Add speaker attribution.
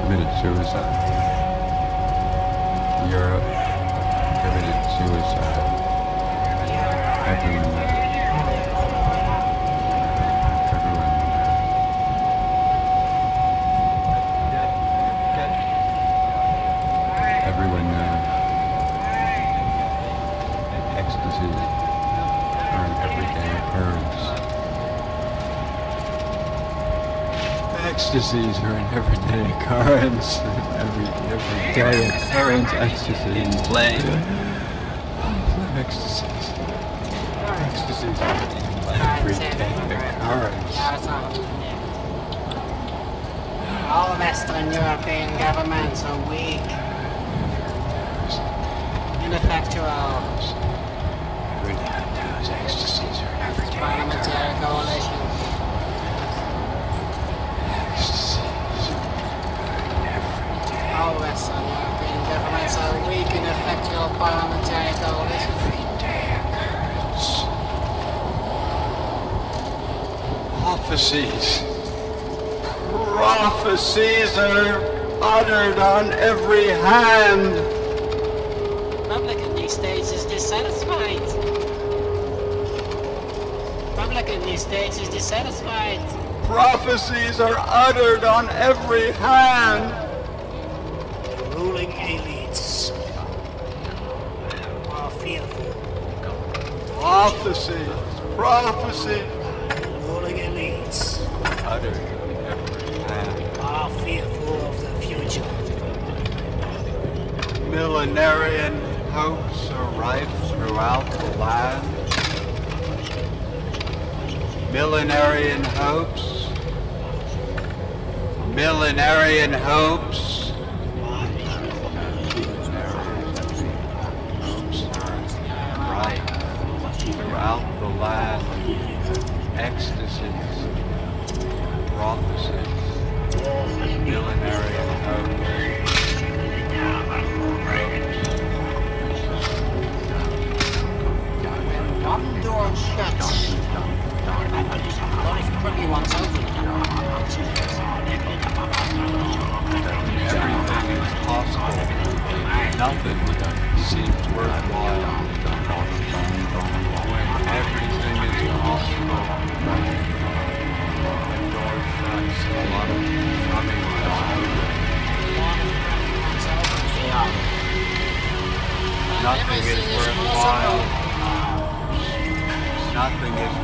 Speaker 1: committed suicide. Europe committed suicide. Everyone knows. Everyone knows. Everyone knows. Ecstasy are an everyday occurrence. Ecstasies are an everyday occurrence. Everyday occurrence. Ecstasy.
Speaker 2: In play.
Speaker 1: Ecstasies. Ecstasies are an everyday occurrence.
Speaker 3: All Western European governments are weak, ineffectual.
Speaker 1: Everyone knows ecstasies are an everyday
Speaker 3: Parliamentary coalition.
Speaker 1: Ecstasies are an everyday
Speaker 3: All Western European governments are weak, ineffectual parliamentary coalition.
Speaker 1: occurrence. Prophecies. Prophecies are uttered on every hand.
Speaker 3: Public in these states is dissatisfied. Public in these states is dissatisfied.
Speaker 1: Prophecies are uttered on every hand.
Speaker 3: The ruling elites are fearful.
Speaker 1: Prophecies. Prophecies.
Speaker 3: The ruling elites
Speaker 1: Uttered on every hand.
Speaker 3: are fearful of the future.
Speaker 1: Millenarian hopes are rife throughout the land. Millenarian hopes. Millenarian hopes. Rife throughout the land. Ecstasies. Prophecies. Millenarian hopes.
Speaker 3: One door shuts. Life quickly once open.
Speaker 1: Everything is possible. Nothing seems worthwhile. When everything is possible, the door shuts, a lot of coming Nothing is worthwhile. Nothing is